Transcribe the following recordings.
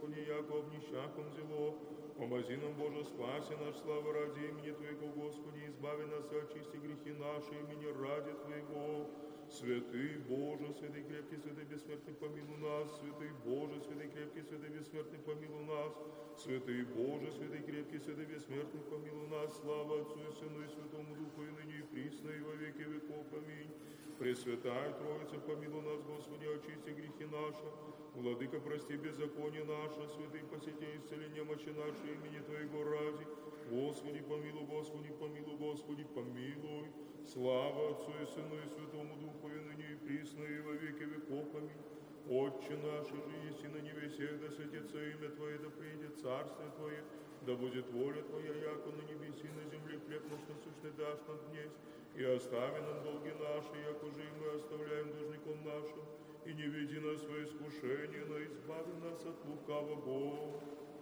Господи, яко обнищаком зело. Помози нам, Боже, спаси наш славу ради имени Твоего, Господи, избави нас и очисти грехи наши имени ради Твоего. Святый Боже, святый крепкий, святый бессмертный, помилуй нас. Святый Боже, святый крепкий, святый бессмертный, помилуй нас. Святый Боже, святый крепкий, святый бессмертный, помилуй нас. Слава Отцу и Сыну и Святому Духу, и ныне и присно, и во веки веков. Аминь. Пресвятая Троица, помилуй нас, Господи, очисти грехи наши. Владыка, прости беззаконие наше, святый, посети исцеление мочи нашей имени Твоего ради. Господи, помилуй, Господи, помилуй, Господи, помилуй. Слава Отцу и Сыну и Святому Духу, и ныне и присно, и во веки веков. Аминь. Отче наш, же есть и на небесе, да святится имя Твое, да придет царствие Твое, да будет воля Твоя, яко на небеси, на земле хлеб наш насущный дашь нам днесь, и остави нам долги наши, яко же и мы оставляем должником нашим, и не веди нас в свое искушение, но избави нас от лукавого.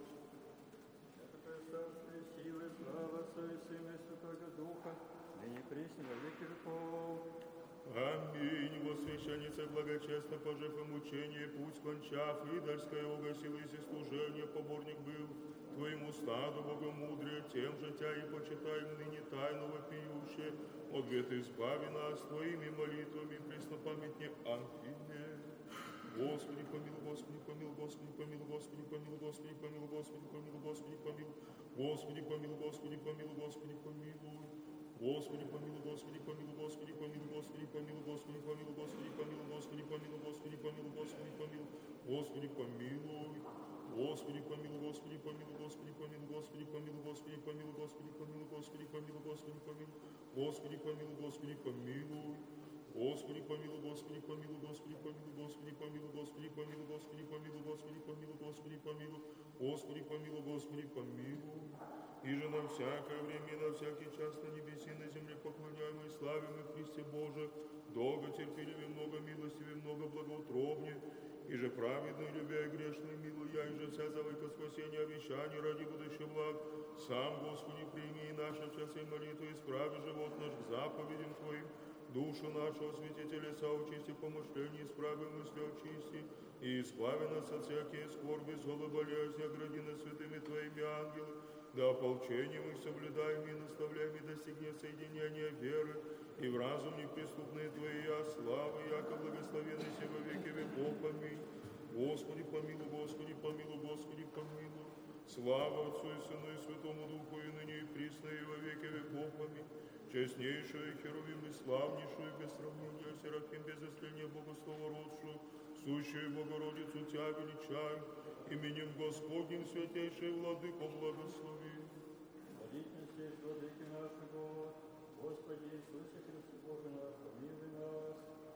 Царствие, силы, слава Отца и Сына и Святого Духа, ныне пресно во веки веков. Аминь. Во священнице благочестно пожив и мучение, путь кончав, идольское угасилось и служение, поборник был Твоему стаду богомудрия, тем же Тя и почитаем ныне тайно вопиюще. Ответ избави нас Твоими молитвами, преснопамятне Амфине. Господи, помилуй, Господи, помилуй, Господи, помилуй, Господи, помилуй, Господи, помилуй, Господи, помилуй, Господи, помилуй, Господи, помилуй, Господи, помилуй, Господи, помилуй. Господи, помилуй, Господи, помилуй, Господи, помилуй, Господи, помилуй, Господи, помилуй, Господи, помилуй, Господи, помилуй, Господи, помилуй, Господи, помилуй, Господи, помилуй. Господи, помилуй, Господи, помилуй, Господи, помилуй, Господи, помилуй, Господи, помилуй, Господи, помилуй, Господи, помилуй, Господи, помилуй, Господи, помилуй, Господи, помилуй. Господи, помилуй, Господи, помилуй, Господи, помилуй, Господи, помилуй, Господи, помилуй, Господи, помилуй, Господи, помилуй, Господи, помилуй, Господи, помилуй, Господи, помилуй. И же на всякое время и на всякий час на небеси и на земле поклоняем и славим и Христе Боже, долго терпеливе, много милостиве, много благоутробне, и же праведно, любя и грешно милуя, и же вся завыка спасения обещаний ради будущего благ. Сам, Господи, прими и наши часы молитвы, исправи живот наш к заповедям Твоим, душу нашего святителя соучисти, помышления, исправи мысли очисти, и избави нас от всякие скорби, злобы, болезни, огради нас святыми Твоими ангелы, да ополчением их соблюдаем и наставляем, и достигнем соединения веры, и в разум неприступные Твои, а славы, яко благословенны се во веки веков. Аминь. Господи, помилуй, Господи, помилуй, Господи, помилуй. Слава Отцу и Сыну и Святому Духу, и ныне и присно, и во веки веков. Аминь. Честнейшую Херувим и славнейшую, без сравнения, Серафим, без истления, Богословородшую, сущую Богородицу Тя величаю, именем Господним святейший Владыко благослови. Молитвенся, Владыки нашего, Господи Иисусе Христе Боже наш, помилуй нас.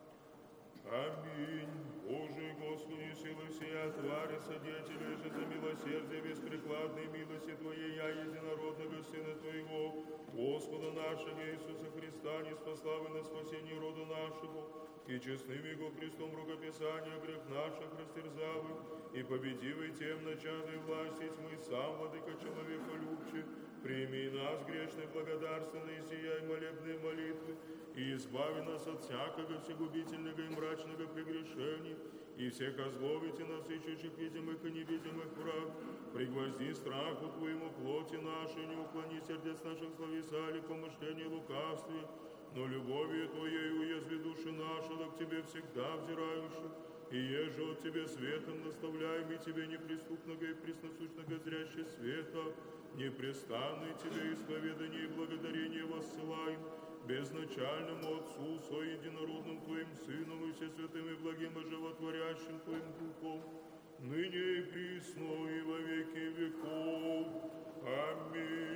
Аминь. Боже, Господи, силы всея, твари, содеятели же за милосердие беспрекладной милости Твоей, я единородного Сына Твоего, Господа нашего Иисуса Христа, не спаславы на спасение рода нашего, и честным Его крестом рукописания грех наших растерзавы, и победивый тем начальной власти тьмы, сам, Владыка человека любче, прими нас, грешные, благодарственные, сияй молебные молитвы, и избави нас от всякого всегубительного и мрачного прегрешения, и всех озловите нас, ищущих видимых и невидимых враг. Пригвозди страху Твоему плоти нашей, не уклони сердец наших словесали, помышления лукавстве, но любовью Твоей уязви души наши, да к Тебе всегда взирающих, и еже от Тебе светом наставляем, и Тебе неприступного и пресносущного зрящий света, непрестанный Тебе исповедание и благодарение воссылаем, безначальному Отцу, соединородным Твоим Сыном и всесвятым и благим и животворящим Твоим Духом, ныне и присно и во веки веков. Аминь.